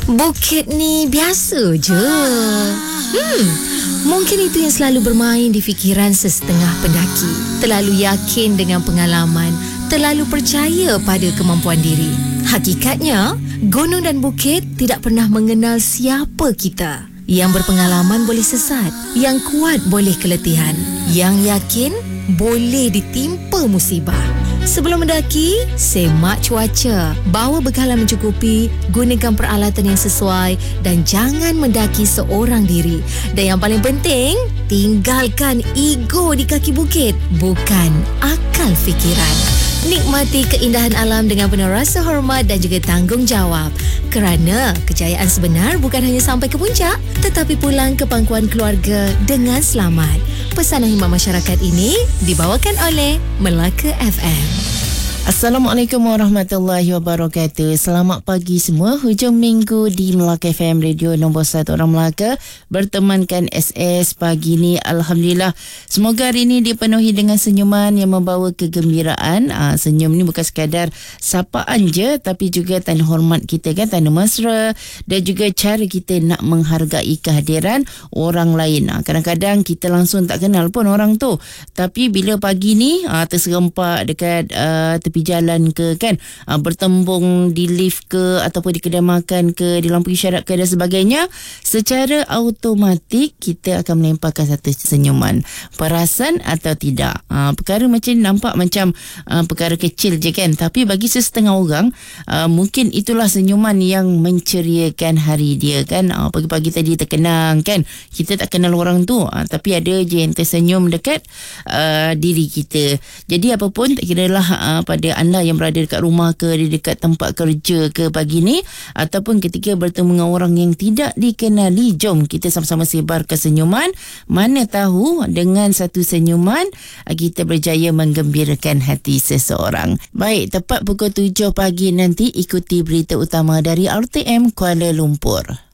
Bukit ni biasa je. Mungkin itu yang selalu bermain di fikiran sesetengah pendaki. Terlalu yakin dengan pengalaman, terlalu percaya pada kemampuan diri. Hakikatnya, gunung dan bukit tidak pernah mengenal siapa kita. Yang berpengalaman boleh sesat, yang kuat boleh keletihan, yang yakin boleh ditimpa musibah. Sebelum mendaki, semak cuaca, bawa bekalan mencukupi, gunakan peralatan yang sesuai dan jangan mendaki seorang diri. Dan yang paling penting, tinggalkan ego di kaki bukit, bukan akal fikiran. Nikmati keindahan alam dengan penuh rasa hormat dan juga tanggungjawab. Kerana kejayaan sebenar bukan hanya sampai ke puncak, tetapi pulang ke pangkuan keluarga dengan selamat. Pesanan khidmat masyarakat ini dibawakan oleh Melaka FM. Assalamualaikum warahmatullahi wabarakatuh. Selamat pagi semua. Hujung minggu di Melaka FM, radio nombor 1 orang Melaka. Bertemankan SS pagi ni. Alhamdulillah. Semoga hari ini dipenuhi dengan senyuman yang membawa kegembiraan. Senyum ni bukan sekadar sapaan je, tapi juga tanda hormat kita kan, tanda mesra, dan juga cara kita nak menghargai kehadiran orang lain. Kadang-kadang kita langsung tak kenal pun orang tu, tapi bila pagi ni terserempak dekat tepi jalan ke kan, bertembung di lift ke ataupun di kedai makan ke, di lampu isyarat ke dan sebagainya, secara automatik kita akan melemparkan satu senyuman. Perasan atau tidak, perkara macam ni nampak macam perkara kecil je kan, tapi bagi sesetengah orang mungkin itulah senyuman yang menceriakan hari dia kan. Pagi-pagi tadi terkenang kan, kita tak kenal orang tu, tapi ada je yang tersenyum dekat diri kita. Jadi apa pun, tak kiralah pada anda yang berada dekat rumah ke, di dekat tempat kerja ke pagi ni, ataupun ketika bertemu dengan orang yang tidak dikenali, jom kita sama-sama sebarkan senyuman. Mana tahu dengan satu senyuman kita berjaya menggembirakan hati seseorang. Baik, tepat pukul 7 pagi nanti ikuti berita utama dari RTM Kuala Lumpur.